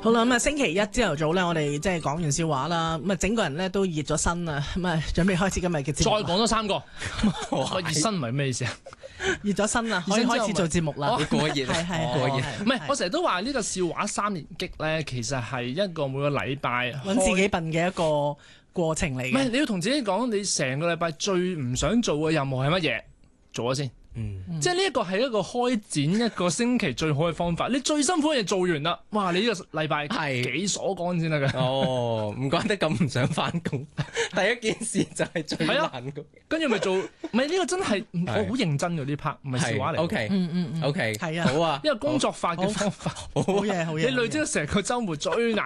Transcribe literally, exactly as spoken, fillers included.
好啦，咁啊星期一朝頭早咧，我哋即係講完笑話啦，咁啊整個人咧都熱咗身啊，咁啊準備開始今日嘅節再目。 講多三個，我熱身唔係咩意思啊？ 熱咗身啦，可以開始做節目啦。 你過熱係係過熱。 唔係，我成日都話呢個笑話三連擊咧，其實係一個每個禮拜揾自己笨嘅一個過程嚟唔係， 嘅。 你要同自己講，你成個禮拜最唔想做嘅任務係乜嘢？做咗先。 嗯， 即係呢一個係一個開展一個星期最好嘅方法。你最辛苦嘅嘢做完啦，哇！你呢個禮拜係幾鎖乾先得㗎。 哦，唔怪得咁唔想翻工。第一件事就係最係啊難嘅。 跟住咪做，唔係呢個真係我係好認真嘅呢 part，唔係笑話嚟。 O K， 嗯嗯嗯 O K， 係啊好啊， 因為工作法嘅方法， 好嘢好嘢。 你累積成個週末最難。